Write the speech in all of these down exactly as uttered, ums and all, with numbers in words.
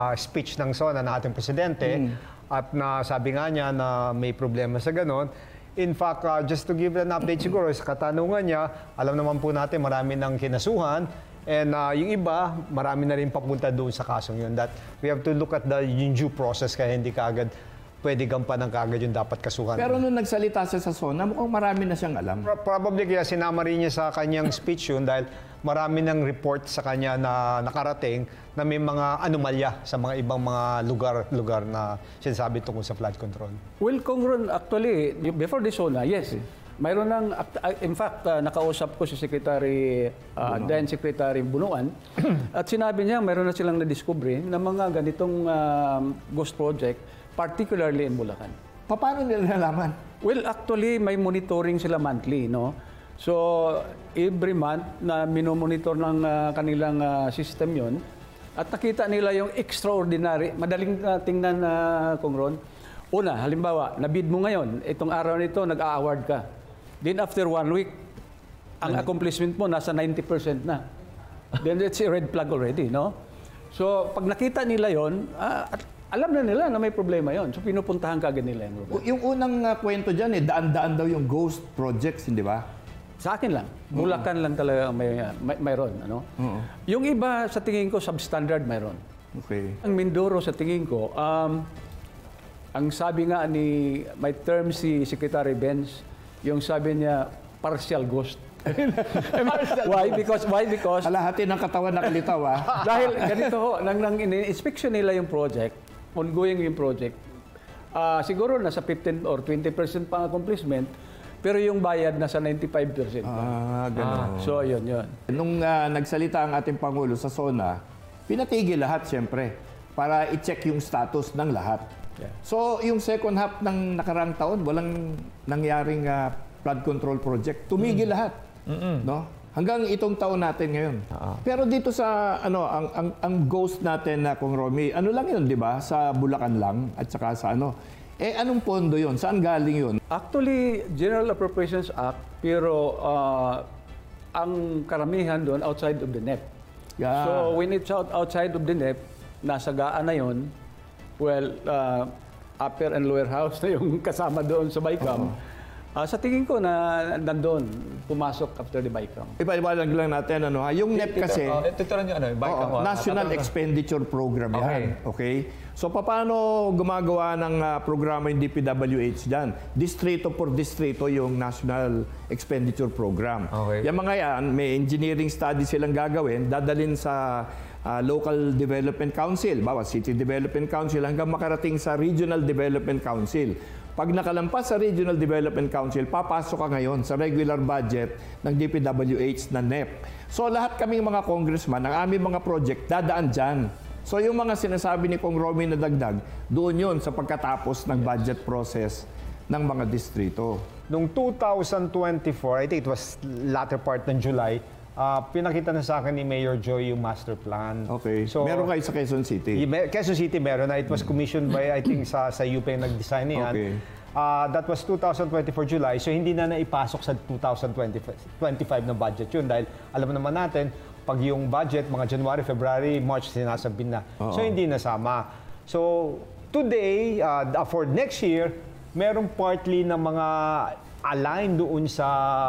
uh, speech ng SONA ng ating presidente mm. at na sabi nga niya na may problema sa ganon. In fact, uh, just to give an update siguro sa katanungan niya, alam naman po natin marami ng kinasuhan and uh, yung iba, marami na rin papunta doon sa kasong yun. That we have to look at the yung due process kaya hindi kaagad pwede gampanan kaagad yung dapat kasuhan. Pero nung nagsalita siya sa SONA, mukhang marami na siyang alam. Probably kaya sinama rin niya sa kanyang speech yun dahil marami ng report sa kanya na nakarating na may mga anomalya sa mga ibang mga lugar-lugar na sinasabi tungkol sa flood control. Well, Kongron, actually, before the SONA, yes. Mayroon ng, in fact, uh, nakausap ko si Secretary, uh, then Secretary Bunuan, at sinabi niya mayroon na silang na-discovery na mga ganitong uh, ghost project, particularly in Bulacan. Paano nila nalaman? Well, actually, may monitoring sila monthly, no? So, every month na minomonitor ng uh, kanilang uh, system yon at nakita nila yung extraordinary, madaling uh, tingnan na, uh, Kongron. Una, halimbawa, nabid mo ngayon, itong araw nito, nag-a-award ka. Then after one week, ang accomplishment mo nasa ninety percent na. Then it's a red flag already, no? So, pag nakita nila yon, uh, at alam na nila na may problema yon. So, pinupuntahan kagad nila yung problema. Yung unang uh, kwento dyan, eh, daan-daan daw yung ghost projects, hindi ba? Sa akin lang. Bulacan uh-huh. lang talaga may, may, mayroon. Ano? Uh-huh. Yung iba, sa tingin ko, substandard mayroon. Okay. Ang Mindoro, sa tingin ko, um, ang sabi nga ni, may term si Secretary Benz, yung sabi niya, partial ghost. Why? Because, why? Because, kalahati ng katawan nakalitaw, ah. Dahil ganito ho, nang, nang in-inspection nila yung project, ongoing yung project, uh, siguro nasa fifteen or twenty percent pang accomplishment, pero yung bayad nasa ninety-five percent. Ah, gano'n. Ah, so, yun, yun. Nung uh, nagsalita ang ating Pangulo sa SONA, pinatigil lahat, siyempre, para i-check yung status ng lahat. Yeah. So, yung second half ng nakarang taon, walang nangyaring uh, flood control project. Tumigil mm. lahat. Mm-mm. No? Hanggang itong taon natin ngayon. Uh-huh. Pero dito sa ano ang ang, ang ghost natin na Kong Romy, ano lang 'yun, 'di ba? Sa Bulacan lang at saka sa ano. Eh anong pondo 'yun? Saan galing 'yun? Actually, General Appropriations Act, pero uh, ang karamihan doon outside of the N E P. Yeah. So when it's out, outside of the N E P, nasa gaan na 'yon. Well, uh, upper and lower house na yung kasama doon sa BICAM. Uh-huh. Uh, sa tingin ko na nandoon, pumasok after the BICAM. Ipa-iwalag lang natin, ano ha? Yung N E P kasi, uh, ito yung ano, BICAM, oh, National Expenditure Program yan. Okay. Okay? So, paano gumagawa ng uh, programa yung D P W H dyan? Distrito por distrito yung National Expenditure Program. Okay. Yung mga yan, may engineering study silang gagawin, dadalhin sa uh, Local Development Council, bawa City Development Council, hanggang makarating sa Regional Development Council. Pag nakalampas sa Regional Development Council, papasok ka ngayon sa regular budget ng D P W H na N E P. So lahat kaming mga congressman, ang aming mga project, dadaan dyan. So yung mga sinasabi ni Kong Romy na dagdag, doon yun sa pagkatapos ng budget process ng mga distrito. Noong two thousand twenty-four, I think it was latter part ng July, Uh, pinakita na sa akin ni Mayor Joy yung master plan. Okay. So, meron kayo sa Quezon City? Quezon City meron na. It was commissioned by, I think, sa, sa U P yung nag-design niyan. Okay. Uh, that was two thousand twenty-four July. So, hindi na naipasok sa two thousand twenty-five na budget yun. Dahil alam naman natin, pag yung budget, mga January, February, March, sinasabin na. Uh-oh. So, hindi nasama. So, today, uh, for next year, merong partly na mga align doon sa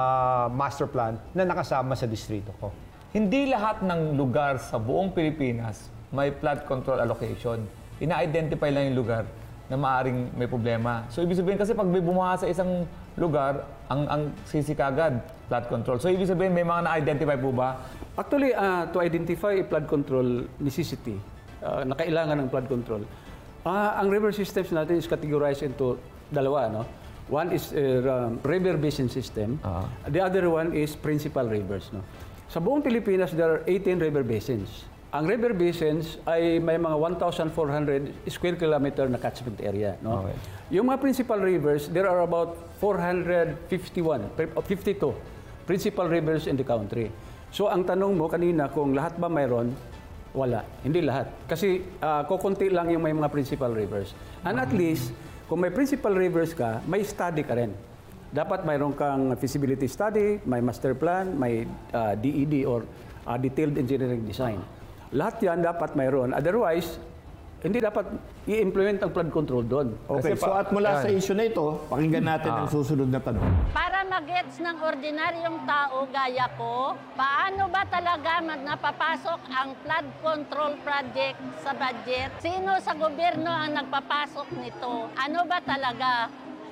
master plan na nakasama sa distrito ko. Hindi lahat ng lugar sa buong Pilipinas may flood control allocation. Ina-identify lang yung lugar na maaring may problema. So, ibig sabihin kasi pag may bumaha sa isang lugar, ang, ang sisikagad, flood control. So, ibig sabihin, may mga na-identify po ba? Actually, uh, to identify a flood control necessity, uh, na kailangan ng flood control, uh, ang river systems natin is categorized into dalawa, no? One is uh, um, river basin system. Uh-huh. The other one is principal rivers. No? Sa buong Pilipinas, there are eighteen river basins. Ang river basins ay may mga one thousand four hundred square kilometer na catchment area. No? Okay. Yung mga principal rivers, there are about four hundred fifty-one, fifty-two principal rivers in the country. So ang tanong mo kanina kung lahat ba mayroon, wala. Hindi lahat. Kasi uh, kukunti lang yung may mga principal rivers. And at least, kung may principal rivers ka, may study ka rin. Dapat mayroon kang feasibility study, may master plan, may uh, D E D or uh, detailed engineering design. Lahat yan dapat mayroon. Otherwise, hindi dapat i-implement ang flood control doon. Okay, Kasi so pa- at mula yan. sa issue na ito, pakinggan natin ang susunod na tanong. Para magets ng ordinaryong tao gaya ko, paano ba talaga mag napapasok ang flood control project sa budget? Sino sa gobyerno ang nagpapasok nito? Ano ba talaga?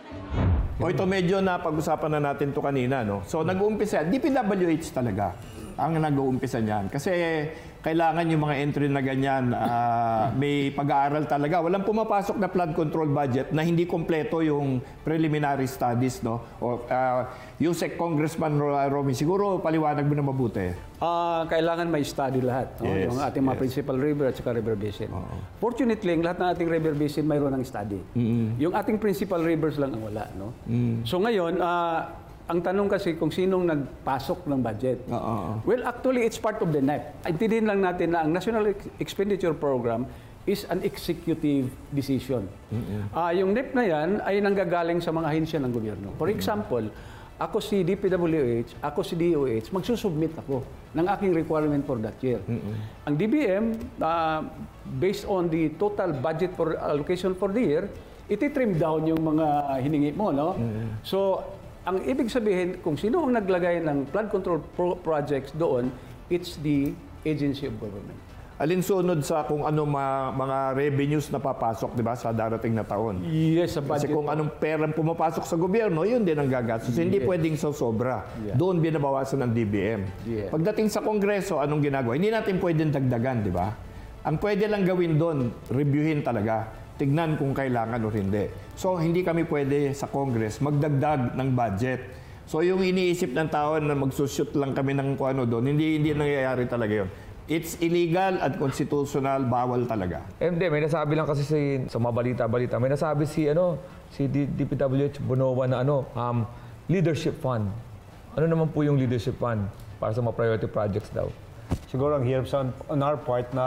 O ito medyo na pag-usapan na natin to kanina, no? So nag-uumpisa, D P W H talaga ang nag-uumpisa niyan. Kasi kailangan yung mga entry na ganyan, ah, may pag-aaral talaga. Walang pumapasok na flood control budget na hindi kompleto yung preliminary studies, no? O uh, Yusek Congressman Ro- Romy, siguro paliwanag mo na mabuti. Ah, kailangan may study lahat. no? Yes, Yung ating mga yes. principal river at saka river basin. Fortunately, ang lahat ng ating river basin mayroon ng study. Yung ating principal rivers lang ang wala. No? So ngayon, ah, ang tanong kasi kung sinong nagpasok ng budget. Oo. Well, actually, it's part of the N E P. Intindihin lang natin na ang National Ex- Expenditure Program is an executive decision. Ah, yung N E P na yan ay nanggagaling sa mga ahensya ng gobyerno. For example, ako si D P W H, ako si D O H, magsusubmit ako ng aking requirement for that year. Ang D B M, ah, based on the total budget for allocation for the year, iti-trim down yung mga hiningi mo, no? So, ang ibig sabihin, kung sino ang naglagay ng flood control pro- projects doon, it's the agency of government. Alinsunod sa kung ano ma- mga revenues na papasok, di ba, sa darating na taon. Yes, sa Kasi budget. kung anong perang pumapasok sa gobyerno, yun din ang gagastos. Hindi pwedeng sa sobra. Yeah. Doon binabawasan ng D B M. Yeah. Pagdating sa Kongreso, anong ginagawa? Hindi natin pwedeng dagdagan, di ba? Ang pwede lang gawin doon, reviewin talaga. Tignan kung kailangan o hindi. So, hindi kami pwede sa Congress magdagdag ng budget. So, yung iniisip ng tao na magsushoot lang kami ng kung ano doon, hindi, hindi nangyayari talaga yun. It's illegal at constitutional, bawal talaga. Eh, Hindi, may nasabi lang kasi si, sa mga balita-balita, may nasabi si, ano, si D- DPWH Bonowa na ano, um, leadership fund. Ano naman po yung leadership fund para sa mga priority projects daw? Siguro ang hirap sa on our part na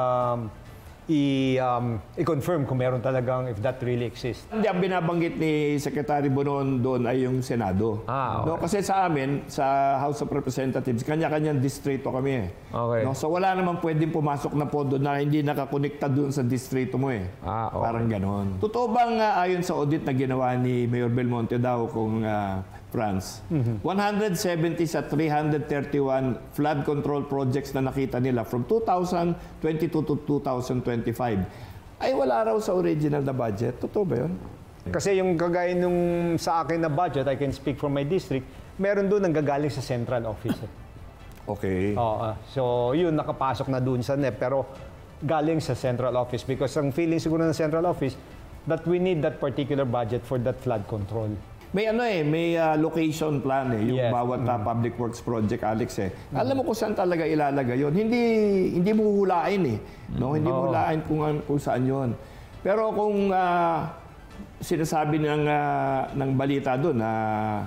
i, um, i-confirm kung meron talagang if that really exists. Hindi, ang binabanggit ni Secretary Bonon doon ay yung Senado. Ah, okay. No, kasi sa amin, sa House of Representatives, kanya-kanyang distrito kami eh. Okay. No, so wala naman pwedeng pumasok na pondo na hindi nakakonekta doon sa distrito mo eh. Ah, okay. Parang ganon. Totoo bang ah, ayon sa audit na ginawa ni Mayor Belmonte daw kung ah, France, one hundred seventy sa three hundred thirty-one flood control projects na nakita nila from two thousand twenty-two to two thousand twenty-five ay wala raw sa original na budget. Totoo ba yun? Kasi yung kagaya nung sa akin na budget, I can speak for my district, meron doon ang gagaling sa central office. eh. Okay. Oo. So, yun, nakapasok na doon sa N E P. Pero galing sa central office because ang feeling siguro ng central office that we need that particular budget for that flood control. May ano eh, may ah, location plan eh, yung Yes. bawat ah, public works project, Alex eh. Alam mo kung saan talaga ilalagay yon. Hindi hindi mo hulain eh. No, hindi mo hulain kung an- kung saan yon. Pero kung ah, sinasabi ng ah, ng balita doon na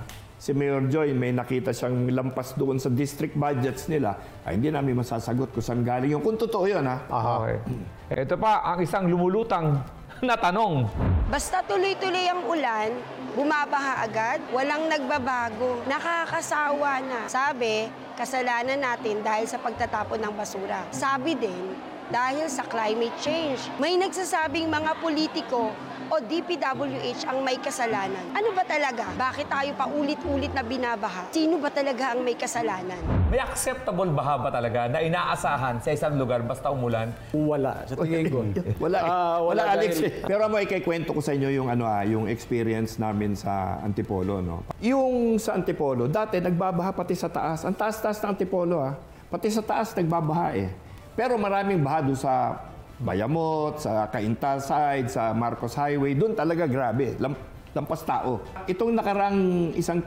si Mayor Joy may nakita siyang lampas doon sa district budgets nila, ay hindi namin masasagot kung saan galing yun. Kung totoo yun ha. Okay. Ito pa, ang isang lumulutang na tanong. Basta tuloy-tuloy ang ulan, bumabaha agad, walang nagbabago, nakakasawa na. Sabi, kasalanan natin dahil sa pagtatapon ng basura. Sabi din, dahil sa climate change. May nagsasabing mga politiko o D P W H ang may kasalanan. Ano ba talaga? Bakit tayo pa ulit-ulit na binabaha? Sino ba talaga ang may kasalanan? May acceptable baha ba talaga na inaasahan sa isang lugar basta umulan? Wala, sa tingin ko. Wala, eh. Ah, wala, wala Alex. dahil- eh. Pero may kikwento ko sa inyo yung ano ah, yung experience namin sa Antipolo, no. Yung sa Antipolo, dati nagbabaha pati sa taas. Ang taas-taas ng Antipolo ah. Pati sa taas nagbabaha eh. Pero maraming baha doon sa Bayamot, sa Cainta side, sa Marcos Highway, doon talaga grabe. Lam- lampas tao. Itong nakarang isang